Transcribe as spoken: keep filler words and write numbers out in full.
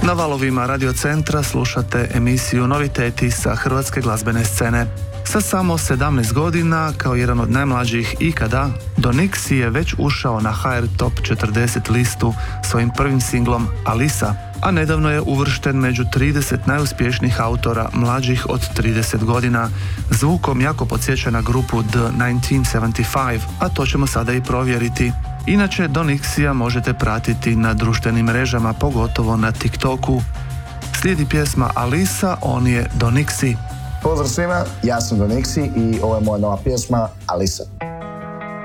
Na valovima Radio Centra slušate emisiju Noviteti sa hrvatske glazbene scene. Sa samo sedamnaest godina, kao jedan od najmlađih ikada, Donixi je već ušao na ha er Top četrdeset listu svojim prvim singlom Alisa, a nedavno je uvršten među trideset najuspješnijih autora mlađih od trideset godina. Zvukom jako podsjeća na grupu The devetnaest sedamdeset pet, a to ćemo sada i provjeriti. Inače, Donixija možete pratiti na društvenim mrežama, pogotovo na TikToku. Slijedi pjesma Alisa, on je Donixi. Pozdrav svima, ja sam Donixi i ovo je moja nova pjesma Alisa.